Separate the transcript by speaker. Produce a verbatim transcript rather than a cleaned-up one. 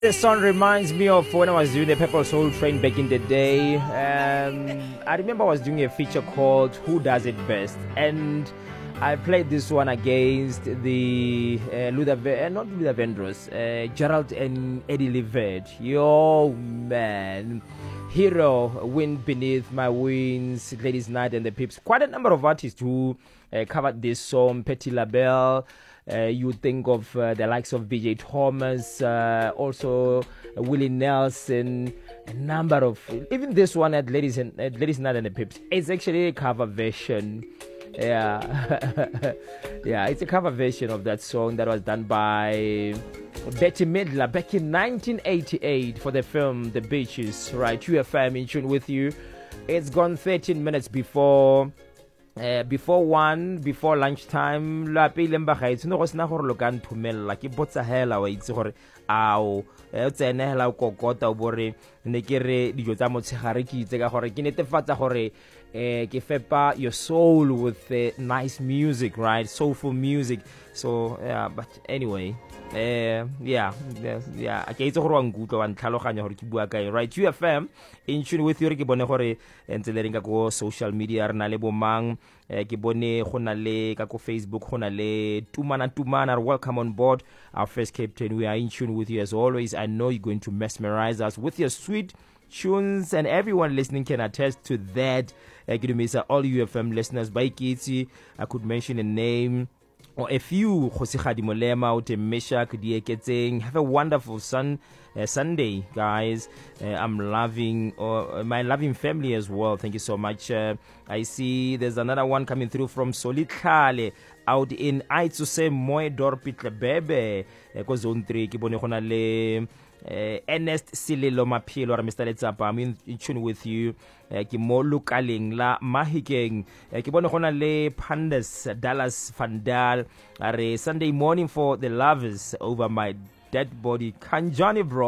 Speaker 1: This song reminds me of when I was doing the Purple Soul Train back in the day. Um, I remember I was doing a feature called Who Does It Best, and I played this one against the uh, Luther, uh, not Luther Vandross, uh, Gerald and Eddie Levitt. Yo, man. Hero, Wind Beneath My Wings, Ladies Night and the Pips. Quite a number of artists who uh, covered this song. Patti LaBelle. Uh, you think of uh, the likes of B J Thomas, uh, also uh, Willie Nelson, a number of, even this one at Ladies and at Ladies Night and the Pips. It's actually a cover version. Yeah, yeah, it's a cover version of that song that was done by Bette Midler back in nineteen eighty-eight for the film The Beaches. Right, U F M in tune with you. It's gone thirteen minutes before. Uh, before one, before lunchtime, la pele mbaga itse no go sena gore lo ka nthumella ke botsa hela wa itse gore ao e tsene hela o kokota o bore ne ke re dijo tsa motshegare ke itse ka gore ke netefatsa gore eh ke fepa your soul with uh, nice music, right? Soulful music. So yeah, but anyway, uh, yeah, yeah, ke itse gore wa ngutlo wa ntlhaloganya gore ke bua kae, right? U F M in tune with you re ke bone gore ntse le ringa go social media rena le bomang eh, ke bone go na le ka go Facebook go na le Tumana Tumana. Welcome on board our first captain. We are in tune with you as always. I know you're going to mesmerize us with your sweet tunes, and everyone listening can attest to that. Uh, all U F M listeners, by Kitsi, I could mention a name or a few. Jose Khadi Molema, Ute Meshak, Dieketseng. Have a wonderful sun, uh, Sunday, guys. Uh, I'm loving uh, my loving family as well. Thank you so much. Uh, I see there's another one coming through from Solitlale out in Aitsuse Moe Dorpitle Bebe. Because zone three, Kibone Honale. Uh, Ernest Sililo Mapielo, Mister Letsapa, I'm in, in tune with you. Ki mo lokaling la mahikeng ki bona gona le Pandas Dallas Vandal are Sunday morning for the lovers over my dead body. Kanjani bro.